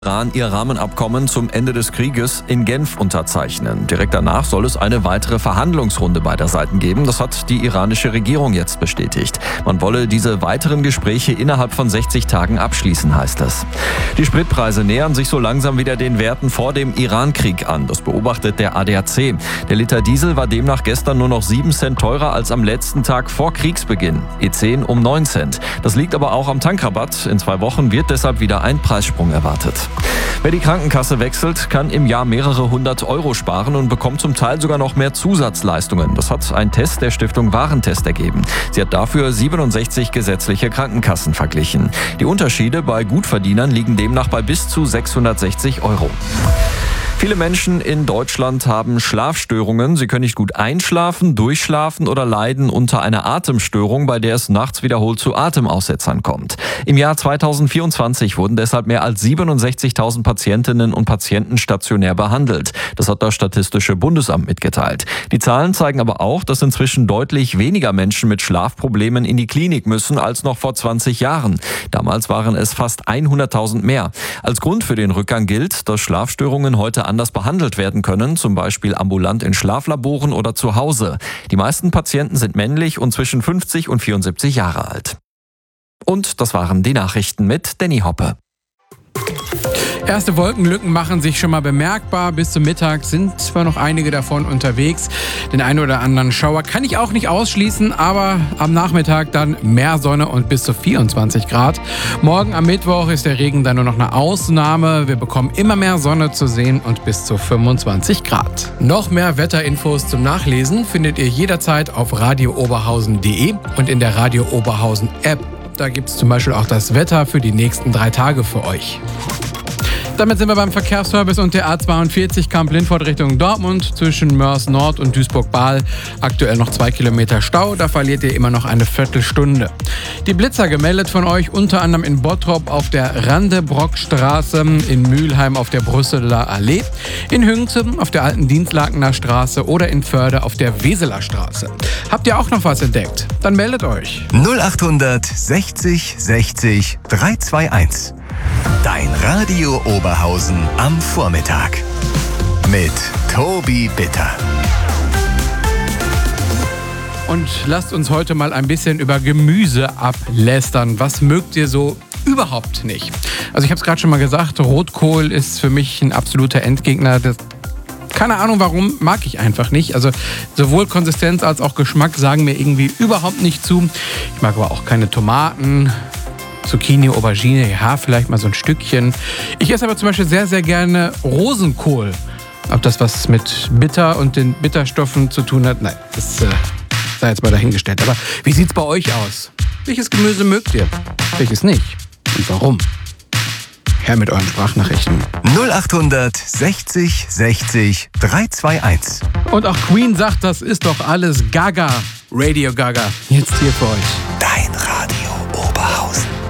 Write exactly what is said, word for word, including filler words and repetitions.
Iran ihr Rahmenabkommen zum Ende des Krieges in Genf unterzeichnen. Direkt danach soll es eine weitere Verhandlungsrunde beider Seiten geben. Das hat die iranische Regierung jetzt bestätigt. Man wolle diese weiteren Gespräche innerhalb von sechzig Tagen abschließen, heißt es. Die Spritpreise nähern sich so langsam wieder den Werten vor dem Irankrieg an. Das beobachtet der A D A C. Der Liter Diesel war demnach gestern nur noch sieben Cent teurer als am letzten Tag vor Kriegsbeginn. E zehn um neun Cent. Das liegt aber auch am Tankrabatt. In zwei Wochen wird deshalb wieder ein Preissprung erwartet. Wer die Krankenkasse wechselt, kann im Jahr mehrere hundert Euro sparen und bekommt zum Teil sogar noch mehr Zusatzleistungen. Das hat ein Test der Stiftung Warentest ergeben. Sie hat dafür siebenundsechzig gesetzliche Krankenkassen verglichen. Die Unterschiede bei Gutverdienern liegen demnach bei bis zu sechshundertsechzig Euro. Viele Menschen in Deutschland haben Schlafstörungen. Sie können nicht gut einschlafen, durchschlafen oder leiden unter einer Atemstörung, bei der es nachts wiederholt zu Atemaussetzern kommt. Im Jahr zweitausendvierundzwanzig wurden deshalb mehr als siebenundsechzigtausend Patientinnen und Patienten stationär behandelt. Das hat das Statistische Bundesamt mitgeteilt. Die Zahlen zeigen aber auch, dass inzwischen deutlich weniger Menschen mit Schlafproblemen in die Klinik müssen als noch vor zwanzig Jahren. Damals waren es fast hunderttausend mehr. Als Grund für den Rückgang gilt, dass Schlafstörungen heute anders behandelt werden können, zum Beispiel ambulant in Schlaflaboren oder zu Hause. Die meisten Patienten sind männlich und zwischen fünfzig und vierundsiebzig Jahre alt. Und das waren die Nachrichten mit Danny Hoppe. Erste Wolkenlücken machen sich schon mal bemerkbar. Bis zum Mittag sind zwar noch einige davon unterwegs. Den einen oder anderen Schauer kann ich auch nicht ausschließen, aber am Nachmittag dann mehr Sonne und bis zu vierundzwanzig Grad. Morgen am Mittwoch ist der Regen dann nur noch eine Ausnahme. Wir bekommen immer mehr Sonne zu sehen und bis zu fünfundzwanzig Grad. Noch mehr Wetterinfos zum Nachlesen findet ihr jederzeit auf radio oberhausen punkt de und in der Radio Oberhausen App. Da gibt es zum Beispiel auch das Wetter für die nächsten drei Tage für euch. Damit sind wir beim Verkehrsservice und der A zweiundvierzig Kamp-Lindfort Richtung Dortmund zwischen Mörs Nord und Duisburg-Bahl. Aktuell noch zwei Kilometer Stau, da verliert ihr immer noch eine Viertelstunde. Die Blitzer gemeldet von euch unter anderem in Bottrop auf der Randebrockstraße, in Mülheim auf der Brüsseler Allee, in Hünzen auf der alten Dienstlakener Straße oder in Förde auf der Weseler Straße. Habt ihr auch noch was entdeckt? Dann meldet euch. null achthundert sechzig sechzig dreihunderteinundzwanzig. Dein Radio Oberhausen am Vormittag mit Tobi Bitter. Und lasst uns heute mal ein bisschen über Gemüse ablästern. Was mögt ihr so überhaupt nicht? Also ich habe es gerade schon mal gesagt, Rotkohl ist für mich ein absoluter Endgegner. Das Keine Ahnung warum, mag ich einfach nicht. Also sowohl Konsistenz als auch Geschmack sagen mir irgendwie überhaupt nicht zu. Ich mag aber auch keine Tomaten. Zucchini, Aubergine, ja, vielleicht mal so ein Stückchen. Ich esse aber zum Beispiel sehr, sehr gerne Rosenkohl. Ob das was mit Bitter und den Bitterstoffen zu tun hat, nein, das äh, sei jetzt mal dahingestellt. Aber wie sieht's bei euch aus? Welches Gemüse mögt ihr? Welches nicht? Und warum? Her mit euren Sprachnachrichten. null achthundert sechzig sechzig dreihunderteinundzwanzig. Und auch Queen sagt, das ist doch alles Gaga. Radio Gaga. Jetzt hier für euch. Dein Radio.